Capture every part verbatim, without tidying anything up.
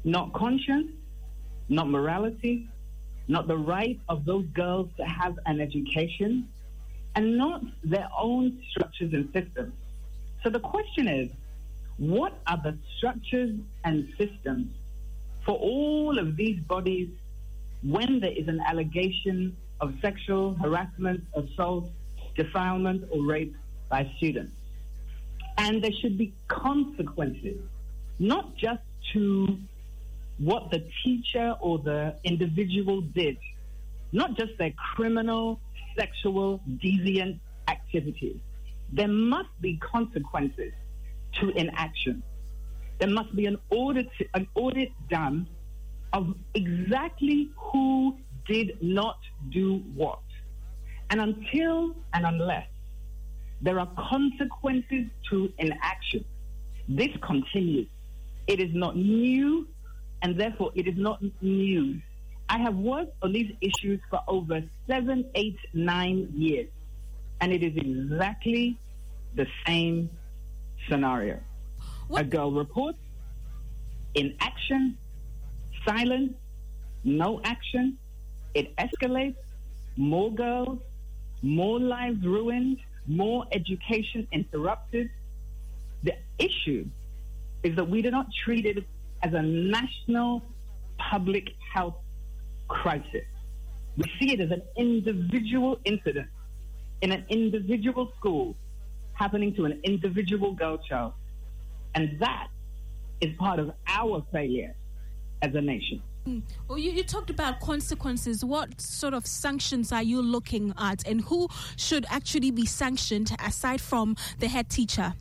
not conscience, not morality, not the right of those girls to have an education, and not their own structures and systems. So the question is, what are the structures and systems for all of these bodies when there is an allegation of sexual harassment, assault, defilement, or rape by students? And there should be consequences, not just to what the teacher or the individual did, not just their criminal, sexual, deviant activities. There must be consequences to inaction. There must be an audit, an audit done of exactly who did not do what. And until and unless there are consequences to inaction, this continues. It is not new, and therefore it is not news. I have worked on these issues for over seven, eight, nine years, and it is exactly the same scenario. What? A girl reports, inaction, silence, no action, it escalates, more girls, more lives ruined, more education interrupted. The issue is that we do not treat it as a national public health crisis. We see it as an individual incident in an individual school happening to an individual girl child. And that is part of our failure as a nation. Well, you, you talked about consequences. What sort of sanctions are you looking at, and who should actually be sanctioned aside from the head teacher?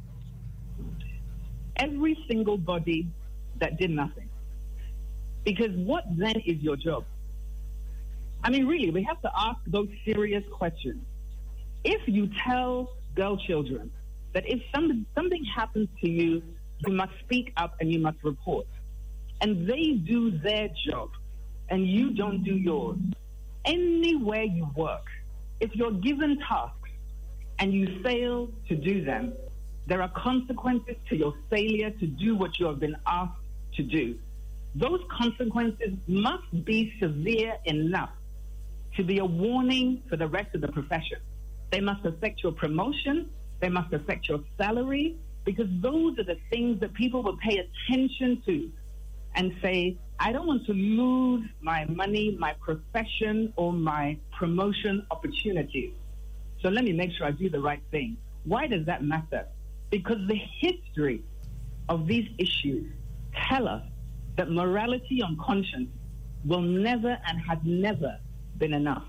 Every single body that did nothing. Because what then is your job? I mean, really, we have to ask those serious questions. If you tell girl children that if something, something happens to you, you must speak up and you must report, and they do their job and you don't do yours, anywhere you work, if you're given tasks and you fail to do them, there are consequences to your failure to do what you have been asked to do. Those consequences must be severe enough to be a warning for the rest of the profession. They must affect your promotion. They must affect your salary, because those are the things that people will pay attention to and say, I don't want to lose my money, my profession, or my promotion opportunities. So let me make sure I do the right thing. Why does that matter? Because the history of these issues tell us that morality on conscience will never and has never been enough.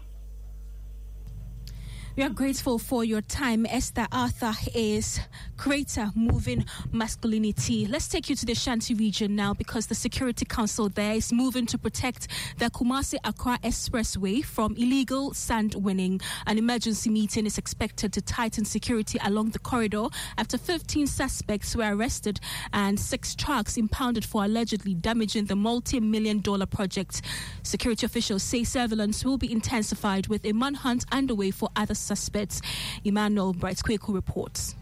We are grateful for your time. Esther Arthur is creator Moving Masculinity. Let's take you to the Ashanti region now, because the Security Council there is moving to protect the Kumasi-Accra Expressway from illegal sand winning. An emergency meeting is expected to tighten security along the corridor after fifteen suspects were arrested and six trucks impounded for allegedly damaging the multi-million dollar project. Security officials say surveillance will be intensified with a manhunt underway for other suspects. Emmanuel Bright-Kweku reports.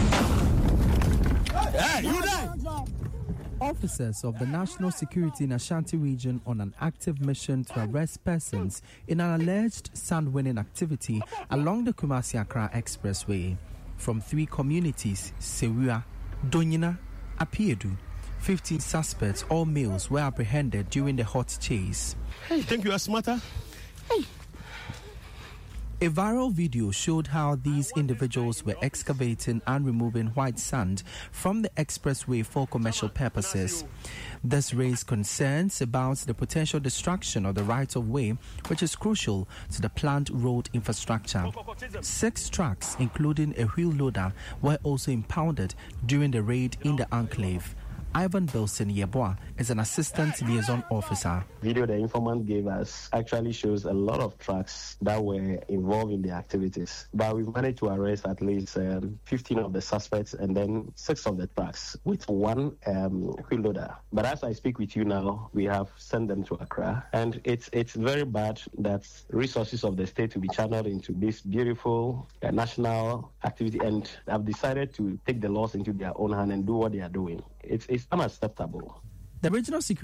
Hey, you there? Officers of the National Security in Ashanti region on an active mission to arrest persons in an alleged sand-winning activity along the Kumasi-Accra Expressway. From three communities, Sewua, Donyina, Apiedu, fifteen suspects, all males, were apprehended during the hot chase. Hey, you think you are smarter? Hey. A viral video showed how these individuals were excavating and removing white sand from the expressway for commercial purposes. This raised concerns about the potential destruction of the right-of-way, which is crucial to the planned road infrastructure. Six trucks, including a wheel loader, were also impounded during the raid in the enclave. Ivan Belson Yeboah is an assistant liaison officer. Video the informant gave us actually shows a lot of trucks that were involved in the activities. But we've managed to arrest at least um, fifteen of the suspects and then six of the trucks with one um, wheel loader. But as I speak with you now, we have sent them to Accra. And it's it's very bad that resources of the state will be channeled into this beautiful uh, national activity, and have decided to take the laws into their own hand and do what they are doing. It's, it's unacceptable. The regional security